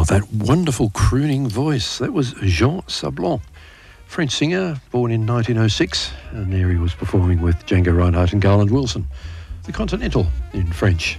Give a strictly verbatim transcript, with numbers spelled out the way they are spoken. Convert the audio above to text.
that wonderful crooning voice. That was Jean Sablon, French singer, born in nineteen oh six, and there he was performing with Django Reinhardt and Garland Wilson. The Continental in French.